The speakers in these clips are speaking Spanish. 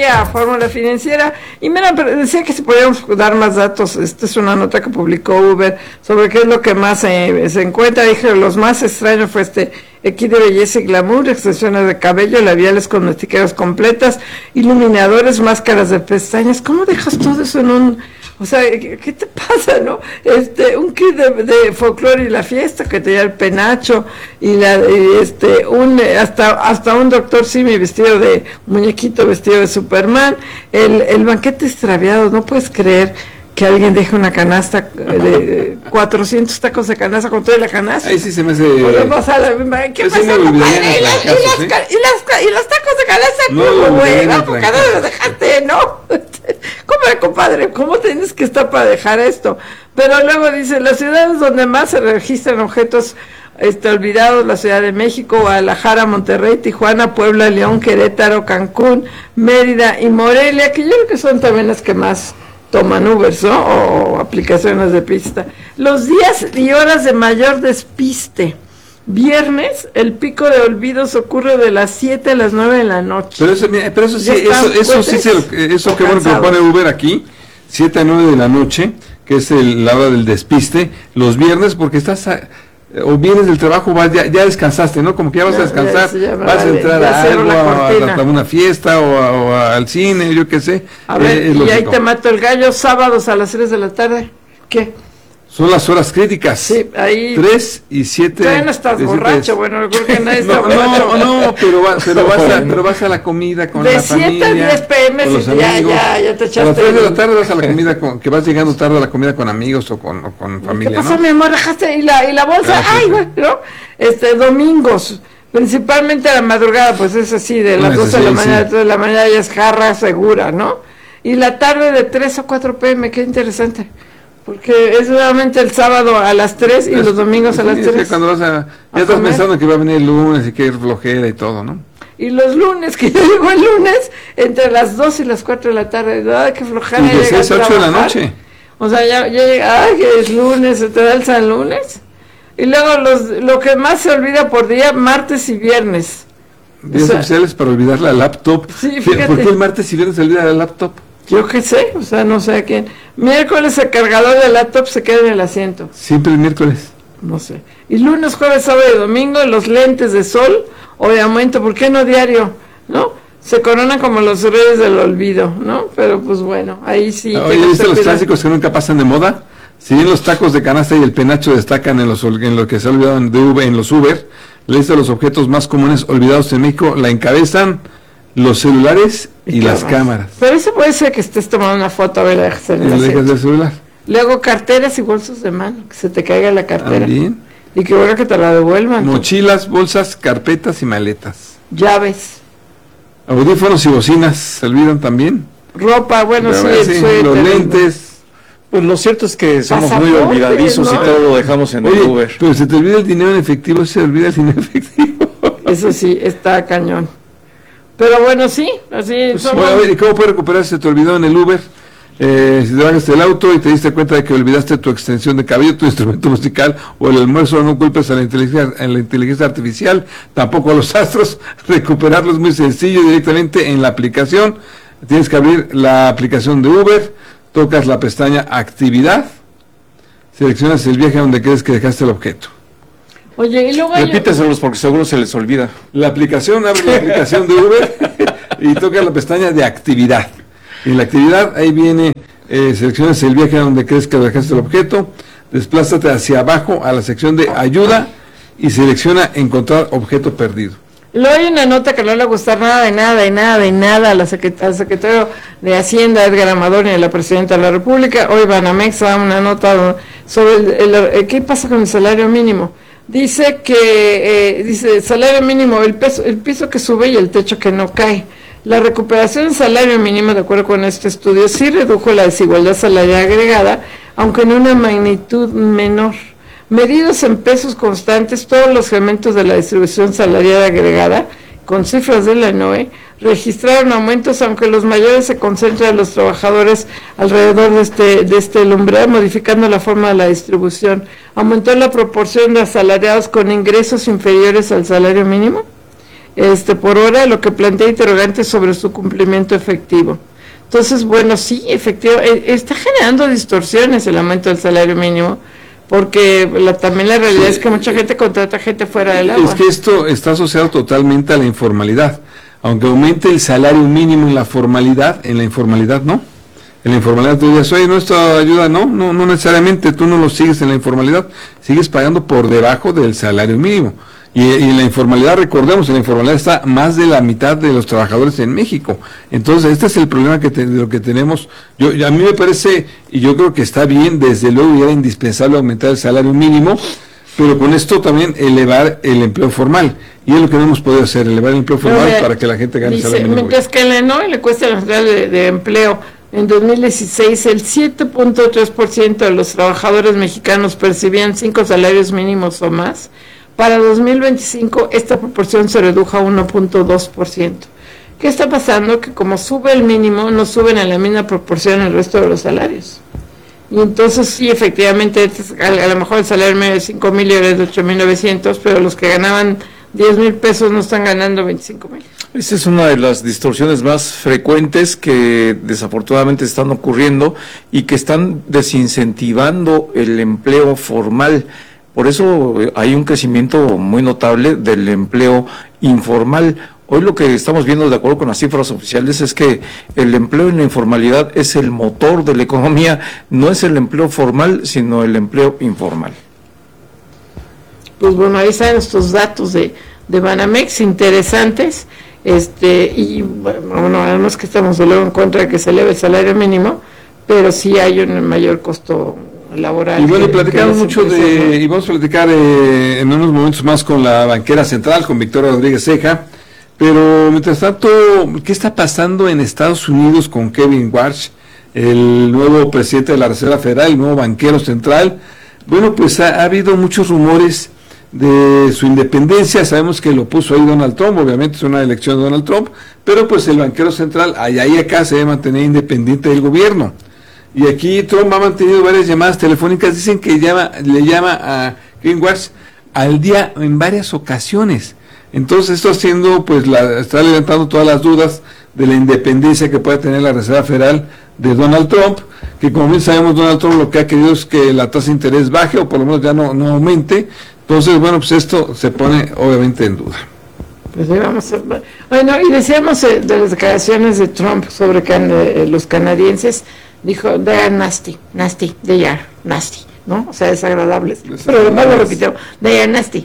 aquí a Fórmula Financiera. Y mira, pero decía que si podíamos dar más datos. Esta es una nota que publicó Uber sobre qué es lo que más se encuentra. Dije, los más extraños fue kit de belleza y glamour, extensiones de cabello, labiales con metiqueras completas, iluminadores, máscaras de pestañas. ¿Cómo dejas todo eso en un... O sea, ¿qué te pasa, no? Un kit de folclore y la fiesta que tenía el penacho y hasta un doctor Simi vestido de muñequito, vestido de Superman, el banquete extraviado. No puedes creer que alguien deje una canasta de 400 tacos de canasta con toda la canasta. Ahí sí se me hace... ¿Qué pasa, compadre? Y los tacos de canasta, no, güey, porque no los dejaste, ¿no? Compadre, ¿cómo tienes que estar para dejar esto? Pero luego dice, las ciudades donde más se registran objetos olvidados, la Ciudad de México, Guadalajara, Monterrey, Tijuana, Puebla, León, Querétaro, Cancún, Mérida y Morelia, que yo creo que son también las que más toman Ubers, ¿no? O aplicaciones de pista. Los días y horas de mayor despiste. Viernes, el pico de olvidos ocurre de las 7 a las 9 de la noche. Pero eso sí, eso que bueno que pone Uber aquí, 7 a 9 de la noche, que es la hora del despiste, los viernes, porque estás o vienes del trabajo, ya descansaste, ¿no? Como que ya vas a descansar, vas a entrar a algo, a una fiesta o al cine, yo qué sé. A ver, y ahí te mato el gallo, sábados a las 3 de la tarde. ¿Qué? Son las horas críticas. Sí, ahí. 3 y 7. Ya no estás borracho, bueno, creo que nadie está borracho. No, pero vas a la comida con de la familia. De 7 a 10 pm, con los amigos, ya te echaste. A las 3 de la tarde vas a la comida, que vas llegando tarde a la comida con amigos o con familia, ¿qué pasó, ¿no? mi amor? ¿Dejaste y la bolsa? Ay, bueno, domingos. Principalmente a la madrugada, pues es así, de las 12 de la mañana a 3 de la mañana ya es jarra segura, ¿no? Y la tarde de 3 a 4 pm, qué interesante. Porque es nuevamente el sábado a las 3 y los domingos a las 3. Es cuando ya estás pensando que va a venir el lunes y que hay flojera y todo, ¿no? Y los lunes, que yo llego el lunes, entre las 2 y las 4 de la tarde, ¡ay, qué flojera! Y de 6 a 8 de la noche. O sea, ya llega, ¡ay, que es lunes! ¿Se te da el San Lunes? Y luego lo que más se olvida por día, martes y viernes. Días oficiales para olvidar la laptop. Sí, fíjate. ¿Por qué el martes y viernes se olvida la laptop? Yo qué sé, o sea, no sé a quién. Miércoles el cargador del laptop se queda en el asiento. Siempre el miércoles. No sé. Y lunes, jueves, sábado y domingo, los lentes de sol o de aumento, ¿por qué no diario? ¿No? Se coronan como los reyes del olvido, ¿no? Pero pues bueno, ahí sí. Oye, ¿viste los clásicos que nunca pasan de moda? Si bien los tacos de canasta y el penacho destacan en lo que se ha olvidado en los Uber, la lista de los objetos más comunes olvidados en México la encabezan los celulares y las cámaras. Pero eso puede ser que estés tomando una foto, a ver, dejas el celular. Luego carteras y bolsos de mano, que se te caiga la cartera. También. Y que bueno que te la devuelvan. Mochilas, bolsas, carpetas y maletas. Llaves. Audífonos y bocinas se olvidan también. Ropa, bueno, sí, los lentes. Pues lo cierto es que somos muy olvidadizos, ¿no? Y todo lo dejamos en el Uber. Pero se te olvida el dinero en efectivo, se olvida el dinero en efectivo. Eso sí, está cañón. Pero bueno, sí, así pues, bueno, a ver, ¿y cómo puedes recuperar si se te olvidó en el Uber? Si te bajas del auto y te diste cuenta de que olvidaste tu extensión de cabello, tu instrumento musical o el almuerzo, no culpes a la inteligencia artificial, tampoco a los astros. Recuperarlo es muy sencillo, directamente en la aplicación. Tienes que abrir la aplicación de Uber, tocas la pestaña Actividad, seleccionas el viaje donde crees que dejaste el objeto. Oye, y luego repíteselos porque seguro se les olvida. La aplicación, abre la aplicación de Uber y toca la pestaña de Actividad. En la actividad, ahí viene, seleccionas el viaje donde crees que dejaste el objeto, desplázate hacia abajo a la sección de Ayuda y selecciona Encontrar objeto perdido. Luego hay una nota que no le gusta nada al secretario de Hacienda, Edgar Amador, y a la Presidenta de la República. Hoy Banamex da una nota sobre qué pasa con el salario mínimo. Dice que, salario mínimo, el piso que sube y el techo que no cae. La recuperación del salario mínimo, de acuerdo con este estudio, sí redujo la desigualdad salarial agregada, aunque en una magnitud menor. Medidos en pesos constantes, todos los elementos de la distribución salarial agregada, con cifras de la ENOE, registraron aumentos, aunque los mayores se concentran en los trabajadores alrededor de este umbral, modificando la forma de la distribución. Aumentó la proporción de asalariados con ingresos inferiores al salario mínimo. por hora, lo que plantea interrogantes sobre su cumplimiento efectivo. Entonces, bueno, sí, efectivamente, está generando distorsiones el aumento del salario mínimo, porque también la realidad es que mucha gente contrata gente fuera del agua. Es que esto está asociado totalmente a la informalidad. Aunque aumente el salario mínimo en la informalidad no. En la informalidad tú dices, oye, ¿no esto ayuda? No necesariamente, tú no lo sigues en la informalidad, sigues pagando por debajo del salario mínimo. Y en la informalidad, recordemos, en la informalidad está más de la mitad de los trabajadores en México. Entonces, este es el problema de lo que tenemos. A mí me parece, y yo creo que está bien, desde luego, y era indispensable aumentar el salario mínimo, pero con esto también elevar el empleo formal. Y es lo que no hemos podido hacer, elevar el empleo formal para que la gente gane el salario mínimo. Mientras que en la encuesta nacional de empleo, en 2016, el 7.3% de los trabajadores mexicanos percibían 5 salarios mínimos o más. Para 2025 esta proporción se redujo a 1.2%. ¿Qué está pasando? Que como sube el mínimo, no suben en la misma proporción el resto de los salarios. Y entonces sí, efectivamente, a lo mejor el salario medio de 5,000 y ahora es de 8,900, pero los que ganaban 10,000 pesos no están ganando 25,000. Esa es una de las distorsiones más frecuentes que desafortunadamente están ocurriendo y que están desincentivando el empleo formal. Por eso hay un crecimiento muy notable del empleo informal. Hoy lo que estamos viendo, de acuerdo con las cifras oficiales, es que el empleo en la informalidad es el motor de la economía, no es el empleo formal, sino el empleo informal. Pues bueno, ahí están estos datos de Banamex interesantes, y bueno, además que estamos luego en contra de que se eleve el salario mínimo, pero sí hay un mayor costo laboral. Y bueno, platicamos mucho y vamos a platicar en unos momentos más con la banquera central, con Victoria Rodríguez Ceja, pero mientras tanto, ¿qué está pasando en Estados Unidos con Kevin Warsh, el nuevo presidente de la Reserva Federal, el nuevo banquero central? Bueno, pues ha habido muchos rumores de su independencia. Sabemos que lo puso ahí Donald Trump, obviamente es una elección de Donald Trump, pero pues el banquero central allá y acá se debe mantener independiente del gobierno. Y aquí Trump ha mantenido varias llamadas telefónicas, dicen que le llama a Kevin Warsh al día en varias ocasiones. Entonces esto haciendo, pues está levantando todas las dudas de la independencia que pueda tener la Reserva Federal de Donald Trump, que como bien sabemos, Donald Trump lo que ha querido es que la tasa de interés baje, o por lo menos ya no aumente. Entonces, bueno, pues esto se pone obviamente en duda. Pues vamos bueno, y decíamos de las declaraciones de Trump sobre los canadienses. Dijo, they are nasty, they are nasty, ¿no? O sea, desagradables. Pero además lo repitió, they are nasty.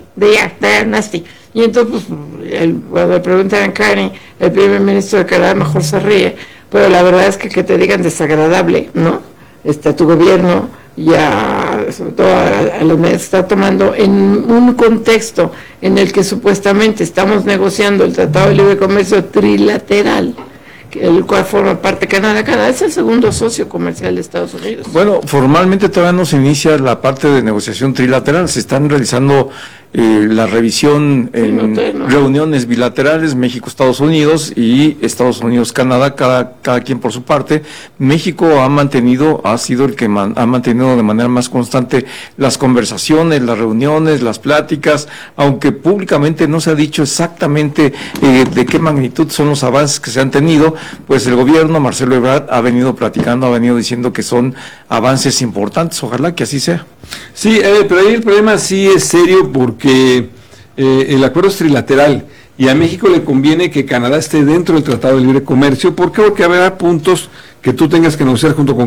Y entonces, pues, cuando le preguntan a Carney, el primer ministro de Canadá mejor se ríe, pero la verdad es que te digan desagradable, ¿no? Tu gobierno ya, sobre todo a los medios, está tomando en un contexto en el que supuestamente estamos negociando el Tratado de Libre Comercio trilateral, el cual forma parte Canadá. Canadá es el segundo socio comercial de Estados Unidos. Bueno, formalmente todavía no se inicia la parte de negociación trilateral, se están realizando la revisión en reuniones bilaterales, México-Estados Unidos y Estados Unidos-Canadá, cada quien por su parte. México ha sido el que ha mantenido de manera más constante las conversaciones, las reuniones, las pláticas, aunque públicamente no se ha dicho exactamente de qué magnitud son los avances que se han tenido, pues el gobierno, Marcelo Ebrard, ha venido platicando, ha venido diciendo que son avances importantes, ojalá que así sea. Sí, pero ahí el problema sí es serio porque el acuerdo es trilateral y a México le conviene que Canadá esté dentro del Tratado de Libre Comercio. ¿Por qué? Porque habrá puntos que tú tengas que negociar junto con